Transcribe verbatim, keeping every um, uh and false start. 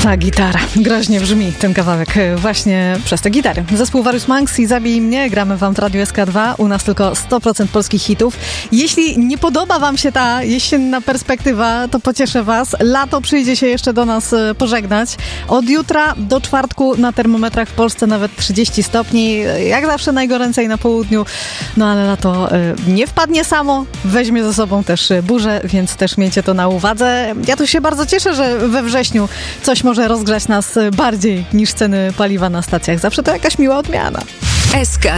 Ta gitara. Groźnie brzmi ten kawałek właśnie przez te gitary. Zespół Various Monks i Zabij mnie. Gramy wam w Radiu S K dwa. U nas tylko sto procent polskich hitów. Jeśli nie podoba wam się ta jesienna perspektywa, to pocieszę was. Lato przyjdzie się jeszcze do nas pożegnać. Od jutra do czwartku na termometrach w Polsce nawet trzydzieści stopni. Jak zawsze najgoręcej na południu. No ale lato nie wpadnie samo. Weźmie ze sobą też burzę, więc też miejcie to na uwadze. Ja tu się bardzo cieszę, że we wrześniu coś może rozgrzać nas bardziej niż ceny paliwa na stacjach. Zawsze to jakaś miła odmiana. S K